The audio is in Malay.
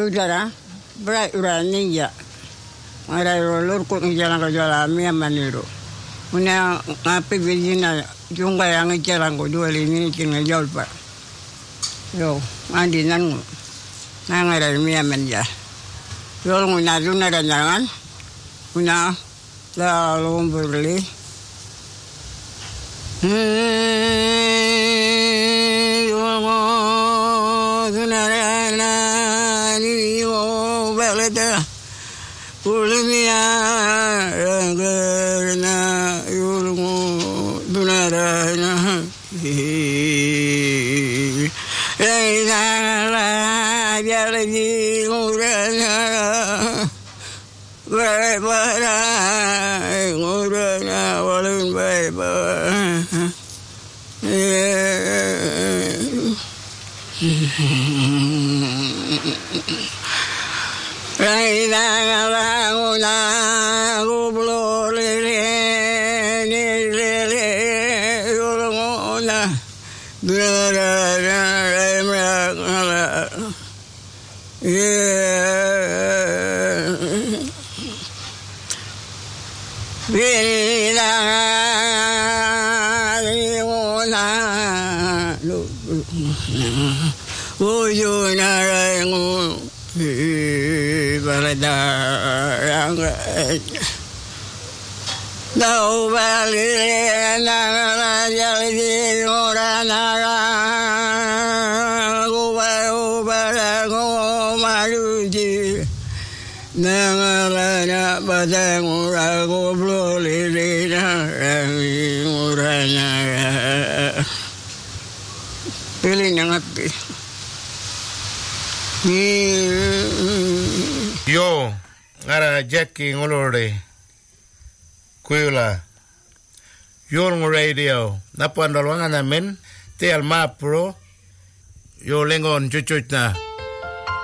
Udara, berat urani ya. Ada lor kok jalan ke jalan mi amaniru. Una ngapi bijina junga yang jalan ko dua ini kena jauh pak. Yo, andi nang ada mi amanja. Yo nguna duna dan jangan. Una lalu beli. Yo duna ni yo beleda. Kulmiya na yulmu dunarana la jalji urana bara urana walun baba Raina gublo le yulmuna dunarana Dau bali na jalji orana go maruji nangala badang go bloli na orana pilih ngapi Yo ngara Jackie ngolore kuila Yorng radio napuan dolwangan namin te alma pro yo lengon cucut na